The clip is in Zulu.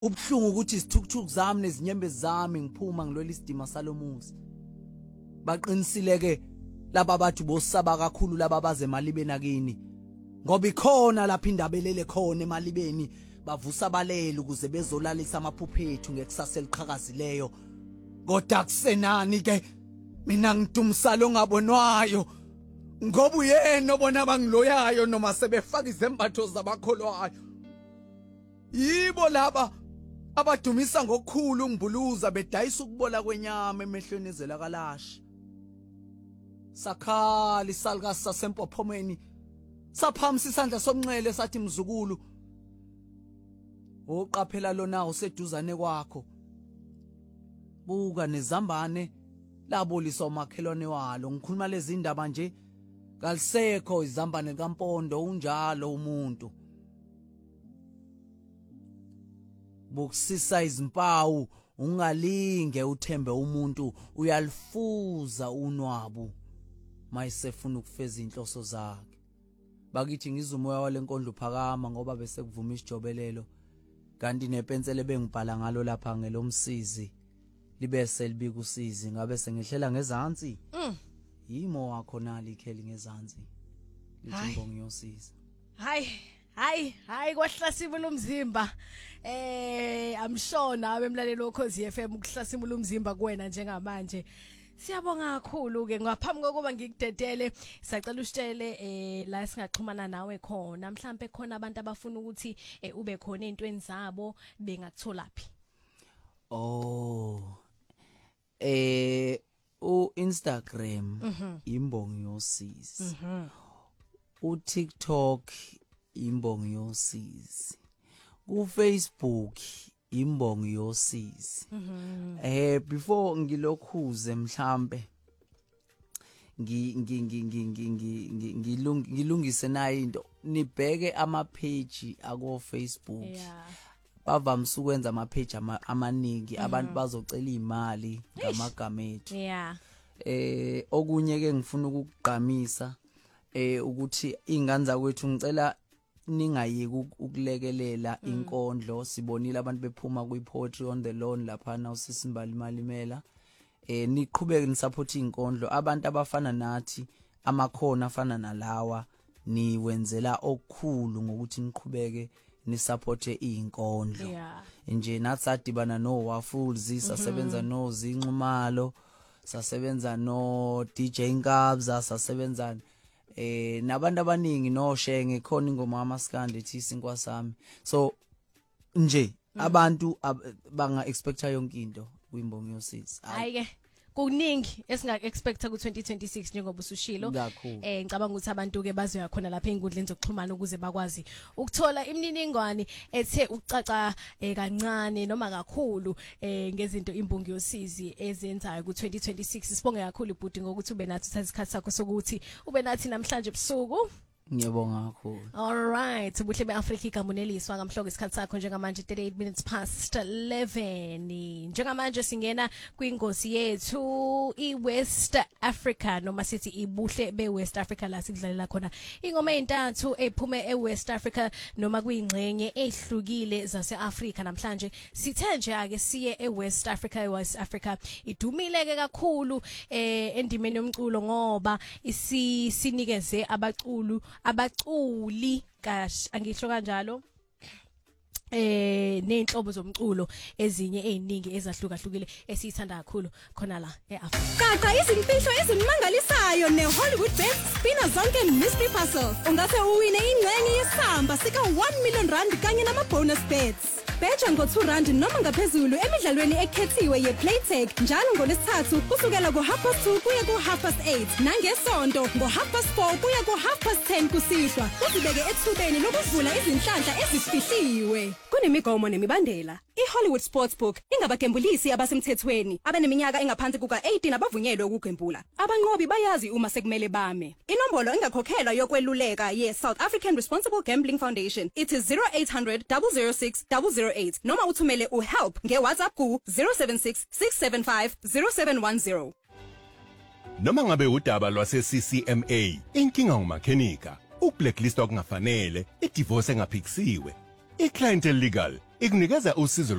Ubhlungu ukuthi isithukuthuku zami nezinyembezi zami ngiphuma ngilwela isidima salomuzi. Baqinisile laba bathi bosaba kakhulu laba baze emalibeni akini. Ngoba ikhona lapha indaba elele khona emalibeni bavusa abalele ukuze bezolalisa amaphuphethu ngekusasa eliqhakazileyo. Kodwa kusenani ke mina ngidumisa lo ngabonwayo. Ngoba uyena obona bangiloyayo noma sebefaka izembatho zabakholwayo. Yibo laba abadumisa ngokukhulu ngibuluza bedayisa ukubola kwenyama emehlweni ezelakalashi. Sakhali salikazi sasempophomeni saphamisa isandla somnxele sathi mzukulu oqaphela lona useduzane kwakho. Buka nezambane labolisa umakhelwane walo. Ngikhuluma lezi indaba nje kalisekho izambane kaMpondo unjalo umuntu. Bukusisa izimpawu ungalinge uthembe umuntu uyalifuza unwabu mayisefuna ukufeza inhloso zakhe. Bakithi ngizumoya walenkondlo phakama ngoba bese kuvuma isijobelelo kanti nepensele bengibhala ngalo lapha ngelomsizi libese libika usizi ngabe sengihlela ngezansi. Yimo wakho nali ikheli ngezansi lithi ngibonga yosiza. Hayi kwahlasimula umzimba. Amshona abemlaleli wokhozi FM ukuhlasimula umzimba kuwena njengamanje. Siyabonga kakhulu ke ngaphambi kokuba ngikudedele sacela usitshele la singaxhumana nawe khona mhlambe khona abantu abafuna ukuthi ube khona ezintweni zabo bengakutholaphi. Instagram imbongi yosizi. TikTok imbongi yosizi. Facebook imbongi yosizi. Before ngilokhuze mhlambe ngilungise nayo into nibheke ama page ako Facebook. Bavamisa ukwenza ama page amaningi abantu bazocela imali ngamagama ethu. Okunye ke ngifuna ukugqamisa ukuthi ingane zakwethu ngicela ningayiki ukulekelela inkondlo. Sibonile abantu bephuma kwi-Poetry on the Lawn lapha na usisimbali malimela. Niqhubeke nisupport inkondlo abantu abafana nathi amakhono afana nalawa niwenzela okukhulu ngokuthi niqhubeke nisupporte inkondlo. Nje nathi sadibana no Wafuls sasebenza no Zinxumalo sasebenza no DJ Nkabza sasebenza nabantu abaningi no Shenge khona ingoma amaskandi ethi sinkwa sami. So nje abantu banga expecta yonke into kwimbongi yosizi. Hayi ke kuningi esinga expecta ku 2026 njengoba usushilo. Ngicabanga ukuthi abantu ke bazoya khona lapha einkundleni zokuxhumana ukuze bakwazi ukuthola imininingwane ethe ukucaca kancane noma kakhulu ngezinto imbongi yosizi ezenzayo ku 2026. Sibonge kakhulu ibhudi ngokuthi ube nathi uthatha isikhathi sakho sokuthi ube nathi namhlanje ebusuku. Ngiyabonga kakhulu. All right, ubuhle beAfrika igamuneliswa ngamhloko isikhathi sakho njengamanje 38 minutes past 11. Njengamanje singena kwingosi yethu iWest Africa noma sithi ibuhle beWest Africa la sidlalela khona ingoma ezintathu ephume eWest Africa noma kuyingxenye ehlukile zaseAfrika. Namhlanje sithe nje ake siye eWest Africa idumile ke kakhulu endimeni yomculo ngoba isinikeze abaculi kahle angisho kanjalo nenhlobo zomculo ezinye eziningi ezahlukahlukile esiyithanda kakhulu khona la eAfrika. Gaga izimfihlo ezimangalisayo neHollywood Bets spina zonke mystery puzzle. Ungase uwine ingxenye yesamba sika 1 million rand kanye nama bonus bets. Beja ngo2 noma ngaphezulu emidlalweni ekhethiwe yePlaytech njalo ngoLesithathu kusukela ku2:30 kuya ku8:30 nangesonto ngo4:30 kuya ku10:30 kusihlwa. Uzibeke ethubeni lokuvula izinhlanhla ezifihliwe. Kunemigomo nemibandela. iHollywood Sportsbook ingabagembulisi abasemthethweni abaneminyaka engaphansi kuka18 abavunyelwe ukugembula. Abanqobi bayazi uma sekumele bame. Inombolo engakhokhelwa yokweluleka yeSouth African Responsible Gambling Foundation ithi 0800 006 008 noma uthumele uhelp ngeWhatsApp ku 076 675 0710. Noma ngabe udaba lwaseCCMA, inkinga ngumakhenika, ukublackliswa kungafanele, idivorce engaphikisiwe, iClientele Legal ikunikeza usizo